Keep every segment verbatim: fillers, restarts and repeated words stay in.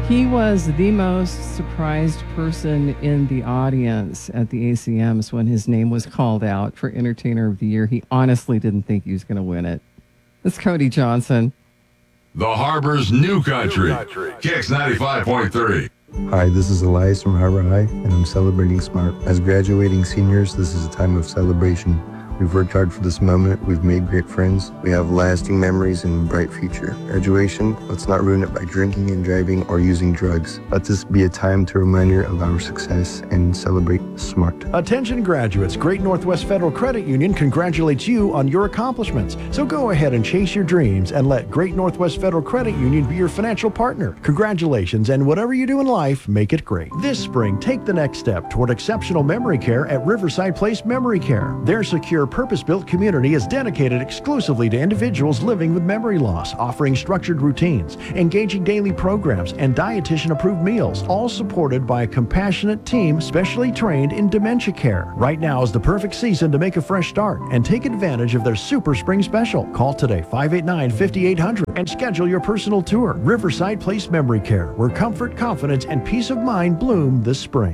He was the most surprised person in the audience at the A C Ms when his name was called out for Entertainer of the Year. He honestly didn't think he was going to win it. It's Cody Johnson. The Harbor's New Country, Kicks ninety-five point three. Hi, this is Elias from Harbor High, and I'm celebrating SMART. As graduating seniors, this is a time of celebration. We've worked hard for this moment, we've made great friends, we have lasting memories and a bright future. Graduation, let's not ruin it by drinking and driving or using drugs. Let this be a time to remind you of our success and celebrate SMART. Attention graduates, Great Northwest Federal Credit Union congratulates you on your accomplishments. So go ahead and chase your dreams and let Great Northwest Federal Credit Union be your financial partner. Congratulations, and whatever you do in life, make it great. This spring, take the next step toward exceptional memory care at Riverside Place Memory Care. Their secure, purpose-built community is dedicated exclusively to individuals living with memory loss, offering structured routines, engaging daily programs, and dietitian-approved meals, all supported by a compassionate team specially trained in dementia care. Right now is the perfect season to make a fresh start and take advantage of their Super Spring Special. Call today, five eight nine, five eight zero zero, and schedule your personal tour. Riverside Place Memory Care, where comfort, confidence, and peace of mind bloom this spring.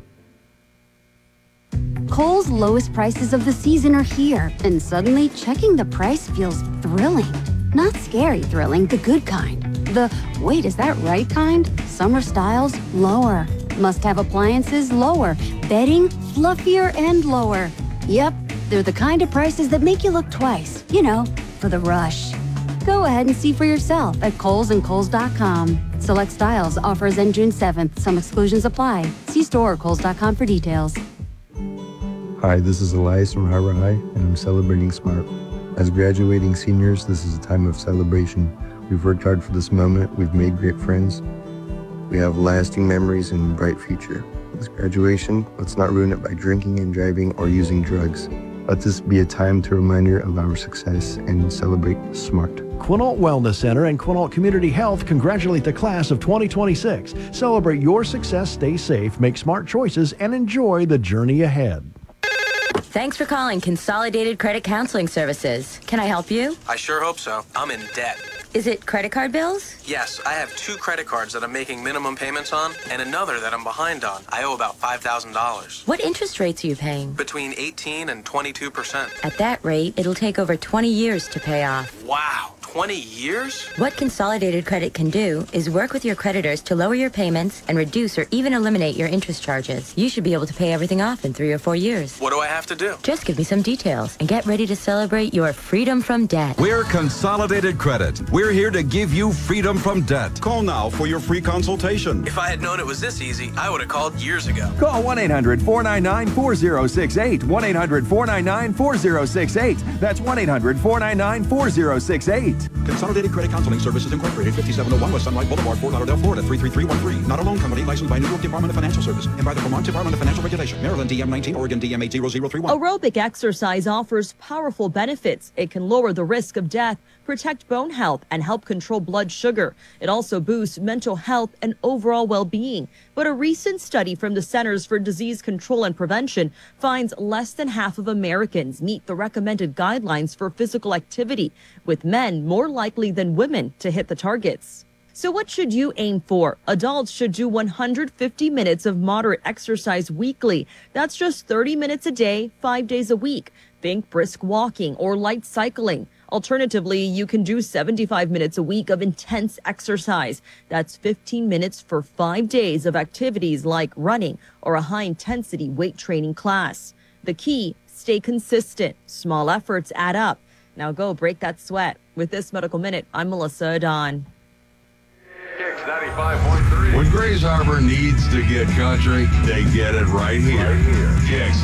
Kohl's lowest prices of the season are here, and suddenly checking the price feels thrilling. Not scary thrilling, the good kind. The, wait, is that right kind? Summer styles, lower. Must-have appliances, lower. Bedding, fluffier and lower. Yep, they're the kind of prices that make you look twice. You know, for the rush. Go ahead and see for yourself at Kohl's and Kohl's dot com. Select styles, offers end June seventh. Some exclusions apply. See store or Kohl's dot com for details. Hi, this is Elias from Harbor High, and I'm celebrating SMART. As graduating seniors, this is a time of celebration. We've worked hard for this moment, we've made great friends, we have lasting memories and a bright future. As graduation, let's not ruin it by drinking and driving or using drugs. Let this be a time to remind you of our success and celebrate SMART. Quinault Wellness Center and Quinault Community Health congratulate the class of twenty twenty-six. Celebrate your success, stay safe, make smart choices, and enjoy the journey ahead. Thanks for calling Consolidated Credit Counseling Services. Can I help you? I sure hope so. I'm in debt. Is it credit card bills? Yes, I have two credit cards that I'm making minimum payments on and another that I'm behind on. I owe about five thousand dollars. What interest rates are you paying? Between eighteen and twenty-two percent. At that rate, it'll take over twenty years to pay off. Wow, twenty years? What Consolidated Credit can do is work with your creditors to lower your payments and reduce or even eliminate your interest charges. You should be able to pay everything off in three or four years. What do I have to do? Just give me some details and get ready to celebrate your freedom from debt. We're Consolidated Credit. We're here to give you freedom from debt. Call now for your free consultation. If I had known it was this easy, I would have called years ago. Call one eight hundred, four nine nine, four zero six eight. one eight hundred, four nine nine, four zero six eight. That's one eight hundred, four nine nine, four zero six eight. Consolidated Credit Counseling Services Incorporated, fifty-seven oh one West Sunlight Boulevard, Fort Lauderdale, Florida, three three three one three. Not a loan company licensed by New York Department of Financial Services and by the Vermont Department of Financial Regulation. Maryland D M nineteen, Oregon D M eight zero zero three one. Aerobic exercise offers powerful benefits. It can lower the risk of death, protect bone health, and help control blood sugar. It also boosts mental health and overall well-being. But a recent study from the Centers for Disease Control and Prevention finds less than half of Americans meet the recommended guidelines for physical activity, with men more likely than women to hit the targets. So what should you aim for? Adults should do one hundred fifty minutes of moderate exercise weekly. That's just thirty minutes a day, five days a week. Think brisk walking or light cycling. Alternatively, you can do seventy-five minutes a week of intense exercise. That's fifteen minutes for five days of activities like running or a high-intensity weight training class. The key, stay consistent. Small efforts add up. Now go break that sweat. With this Medical Minute, I'm Melissa Adon. Kicks ninety-five point three. When Grays Harbor needs to get country, they get it right here. Right here. Kicks